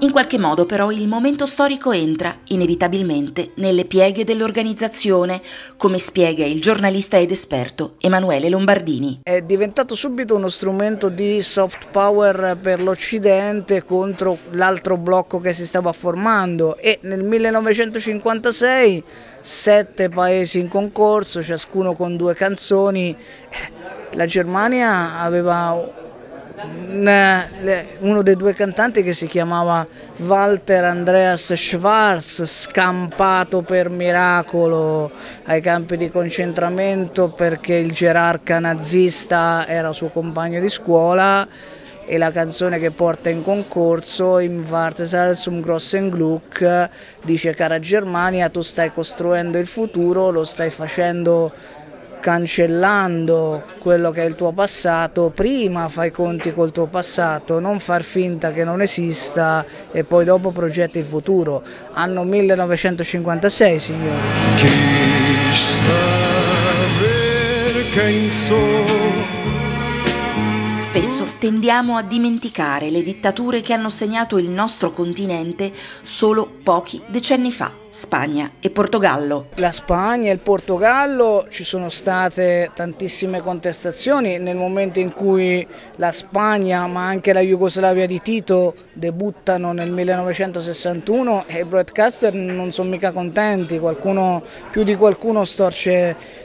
In qualche modo però il momento storico entra, inevitabilmente, nelle pieghe dell'organizzazione, come spiega il giornalista ed esperto Emanuele Lombardini. È diventato subito uno strumento di soft power per l'Occidente contro l'altro blocco che si stava formando, e nel 1956 7 paesi in concorso, ciascuno con 2 canzoni. La Germania aveva uno dei 2 cantanti che si chiamava Walter Andreas Schwarz, scampato per miracolo ai campi di concentramento perché il gerarca nazista era suo compagno di scuola, e la canzone che porta in concorso, Im Wartesaal zum großen Glück, dice: cara Germania, tu stai costruendo il futuro, lo stai facendo cancellando quello che è il tuo passato. Prima fai i conti col tuo passato, non far finta che non esista e poi dopo progetti il futuro. Anno 1956, signori. Spesso tendiamo a dimenticare le dittature che hanno segnato il nostro continente solo pochi decenni fa, Spagna e Portogallo. La Spagna e il Portogallo, ci sono state tantissime contestazioni nel momento in cui la Spagna, ma anche la Jugoslavia di Tito, debuttano nel 1961 e i broadcaster non sono mica contenti, più di qualcuno storce